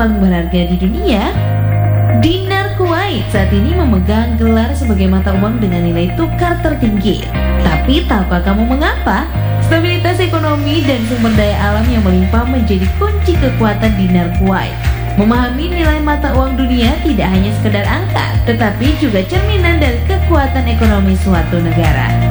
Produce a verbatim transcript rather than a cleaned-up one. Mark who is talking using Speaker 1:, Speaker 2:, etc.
Speaker 1: paling berharga di dunia? Dinar Kuwait saat ini memegang gelar sebagai mata uang dengan nilai tukar tertinggi. Tapi tahukah kamu mengapa? Stabilitas ekonomi dan sumber daya alam yang melimpah menjadi kunci kekuatan dinar Kuwait. Memahami nilai mata uang dunia tidak hanya sekedar angka, tetapi juga cerminan dari kekuatan ekonomi suatu negara.